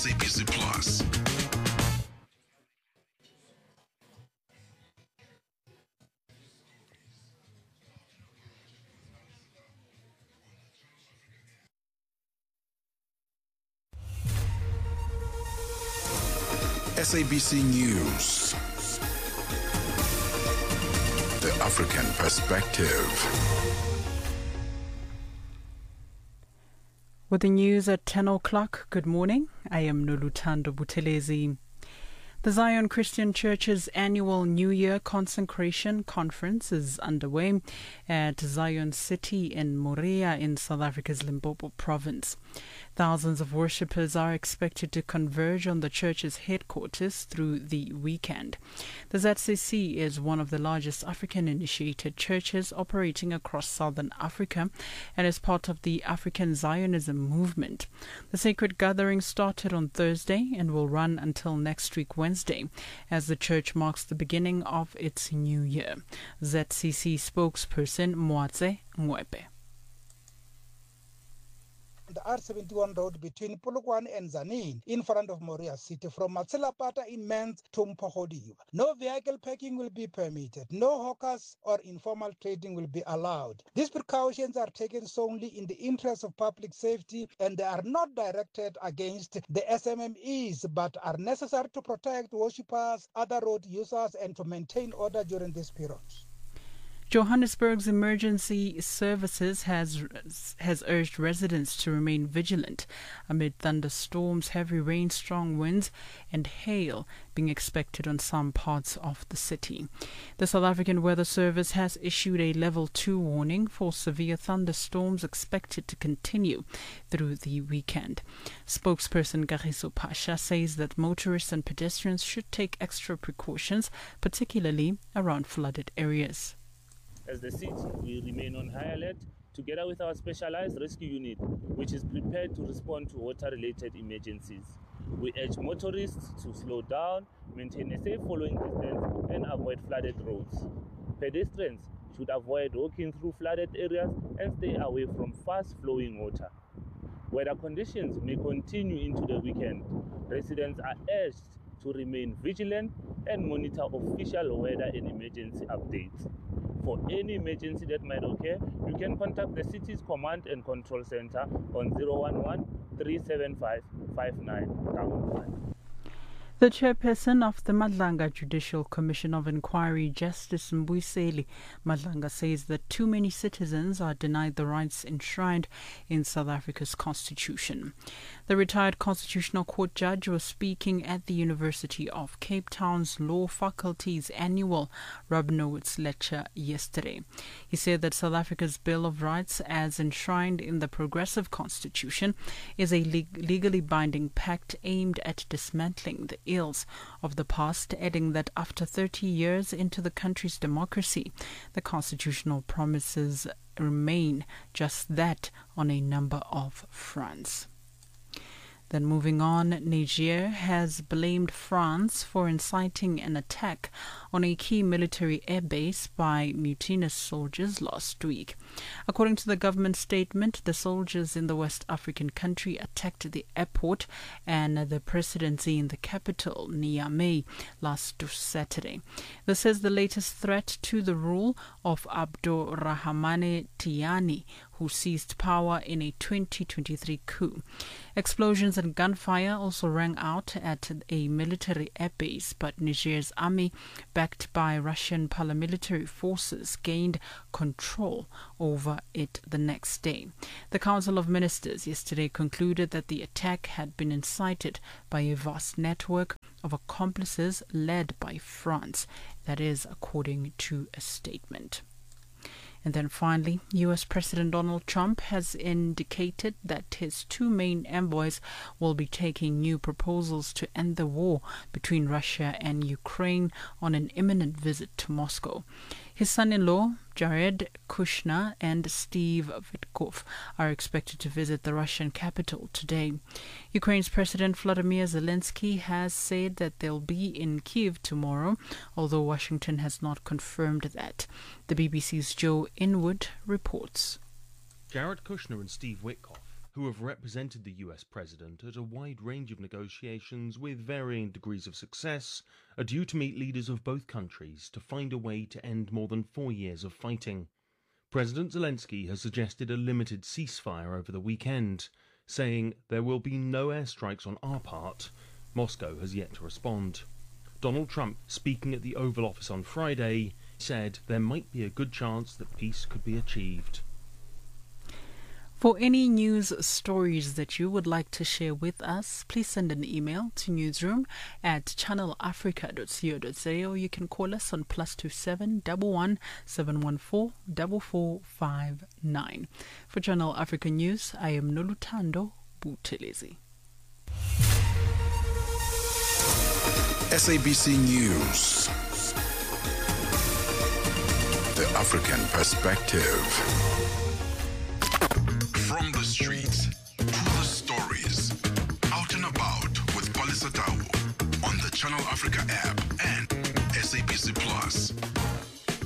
SABC Plus. SABC News. The African Perspective. With the news at 10 o'clock, good morning. I am Noluthando Buthelezi. The Zion Christian Church's annual New Year Consecration Conference is underway at Zion City in Moriah in South Africa's Limpopo province. Thousands of worshippers are expected to converge on the church's headquarters through the weekend. The ZCC is one of the largest African-initiated churches operating across southern Africa and is part of the African Zionism movement. The sacred gathering started on Thursday and will run until next week Wednesday, as the church marks the beginning of its new year. ZCC spokesperson Moatse Mwepe. The R71 road between Polokwane and Zanin in front of Moriah City from Matselapata in Mens to Mpohodiwa. No vehicle parking will be permitted. No hawkers or informal trading will be allowed. These precautions are taken solely in the interest of public safety and they are not directed against the SMMEs but are necessary to protect worshippers, other road users and to maintain order during this period. Johannesburg's emergency services has urged residents to remain vigilant amid thunderstorms, heavy rain, strong winds and hail being expected on some parts of the city. The South African Weather Service has issued a level 2 warning for severe thunderstorms expected to continue through the weekend. Spokesperson Kagiso Pasha says that motorists and pedestrians should take extra precautions, particularly around flooded areas. As the city, we remain on high alert together with our specialized rescue unit, which is prepared to respond to water-related emergencies. We urge motorists to slow down, maintain a safe following distance, and avoid flooded roads. Pedestrians should avoid walking through flooded areas and stay away from fast-flowing water. Weather conditions may continue into the weekend. Residents are urged to remain vigilant and monitor official weather and emergency updates. For any emergency that might occur, you can contact the city's Command and Control Center on 011-375-5955. The chairperson of the Madlanga Judicial Commission of Inquiry, Justice Mbuyiseli Madlanga, says that too many citizens are denied the rights enshrined in South Africa's constitution. The retired Constitutional Court judge was speaking at the University of Cape Town's Law Faculty's annual Rabinowitz lecture yesterday. He said that South Africa's Bill of Rights, as enshrined in the Progressive Constitution, is a legally binding pact aimed at dismantling the ills of the past, adding that after 30 years into the country's democracy, the constitutional promises remain just that on a number of fronts. Then moving on, Niger has blamed France for inciting an attack on a key military airbase by mutinous soldiers last week. According to the government statement, the soldiers in the West African country attacked the airport and the presidency in the capital, Niamey, last Saturday. This is the latest threat to the rule of Abdourahmane Tiani, who seized power in a 2023 coup. Explosions and gunfire also rang out at a military airbase, but Niger's army, backed by Russian paramilitary forces, gained control over it the next day. The Council of Ministers yesterday concluded that the attack had been incited by a vast network of accomplices led by France. That is according to a statement. And then finally, U.S. President Donald Trump has indicated that his two main envoys will be taking new proposals to end the war between Russia and Ukraine on an imminent visit to Moscow. His son-in-law, Jared Kushner, and Steve Witkoff are expected to visit the Russian capital today. Ukraine's President Vladimir Zelensky has said that they'll be in Kyiv tomorrow, although Washington has not confirmed that. The BBC's Joe Inwood reports. Jared Kushner and Steve Witkoff who have represented the US president at a wide range of negotiations with varying degrees of success, are due to meet leaders of both countries to find a way to end more than 4 years of fighting. President Zelensky has suggested a limited ceasefire over the weekend, saying there will be no airstrikes on our part. Moscow has yet to respond. Donald Trump, speaking at the Oval Office on Friday, said there might be a good chance that peace could be achieved. For any news stories that you would like to share with us, please send an email to newsroom@channelafrica.co.za, or you can call us on +27 11 714 4459. For Channel Africa News, I am Noluthando Buthelezi. SABC News. The African Perspective. From the streets to the stories. Out and about with Polisa Tawu on the Channel Africa app and